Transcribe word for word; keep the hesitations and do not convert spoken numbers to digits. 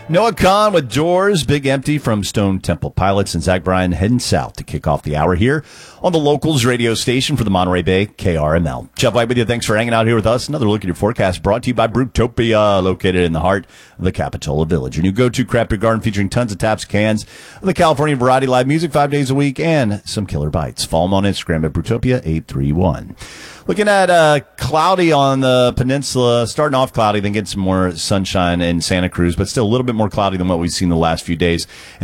Noah Kahn with Doors, Big Empty from Stone Temple Pilots, and Zach Bryan heading south to kick off the hour here on the Locals radio station for the Monterey Bay, K R M L. Jeff White with you. Thanks for hanging out here with us. Another look at your forecast brought to you by Brewtopia, located in the heart of the Capitola Village. Your new go-to craft beer garden featuring tons of taps, cans of the California variety, live music five days a week, and some killer bites. Follow them on Instagram at Brewtopia eight three one. Looking at uh, cloudy on the peninsula, starting off cloudy, then getting some more sunshine in Santa Cruz, but still a little bit more cloudy than what we've seen the last few days.